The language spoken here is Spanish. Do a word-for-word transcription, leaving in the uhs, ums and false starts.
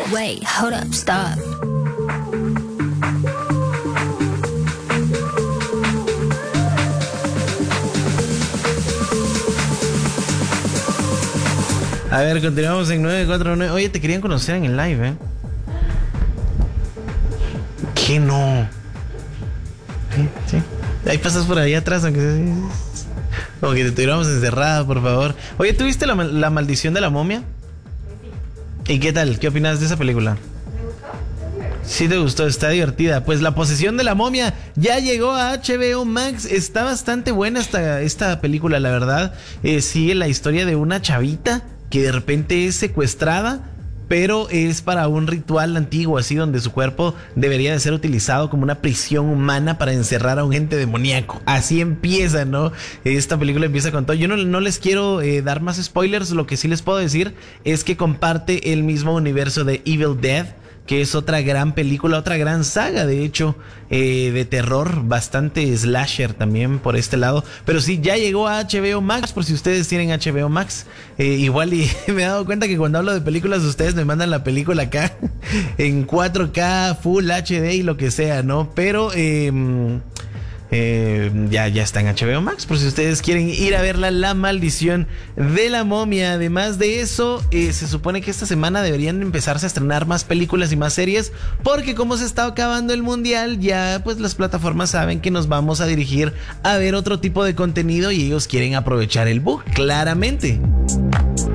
Wait, hold up, stop. A ver, continuamos en nueve cuatro nueve. Oye, te querían conocer en el live, ¿eh? ¿Qué no? Sí, sí. Ahí pasas por ahí atrás, aunque sea... Como que te tuviéramos encerrada, por favor. Oye, ¿tú viste la, la maldición de la momia? Sí. ¿Y qué tal? ¿Qué opinas de esa película? ¿Me gustó? Sí te gustó, está divertida. Pues La posesión de la momia ya llegó a H B O Max. Está bastante buena esta, esta película, la verdad. Eh, sigue la historia de una chavita que de repente es secuestrada, pero es para un ritual antiguo, así, donde su cuerpo debería de ser utilizado como una prisión humana para encerrar a un ente demoníaco. Así empieza, ¿no? Esta película empieza con todo. Yo no, no les quiero eh, dar más spoilers. Lo que sí les puedo decir es que comparte el mismo universo de Evil Dead, que es otra gran película, otra gran saga, de hecho, eh, de terror, bastante slasher también por este lado. Pero sí, ya llegó a H B O Max, por si ustedes tienen H B O Max. Eh, igual y me he dado cuenta que cuando hablo de películas, ustedes me mandan la película acá en cuatro K, Full H D y lo que sea, ¿no? Pero... Eh, Eh, ya, ya está en H B O Max, por si ustedes quieren ir a verla, La maldición de la momia. Además de eso, eh, se supone que esta semana deberían empezarse a estrenar más películas y más series, porque como se está acabando el mundial, ya pues las plataformas saben que nos vamos a dirigir a ver otro tipo de contenido y ellos quieren aprovechar el bug, claramente.